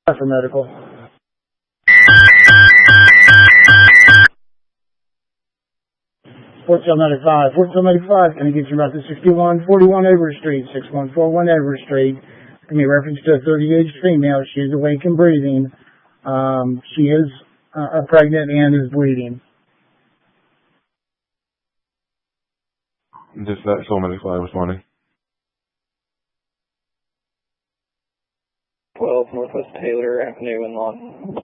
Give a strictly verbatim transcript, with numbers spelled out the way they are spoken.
For medical. Fort Sill ninety-five. Fort Sill ninety-five. Can I get you about the sixty-one forty-one Everett Street, six one four one Everett Street. Give me a reference to a thirty-age female. She is awake and breathing. Um, she is uh, pregnant and is bleeding. Just that Sill ninety-five responding. twelve Northwest Taylor Avenue in Lawton.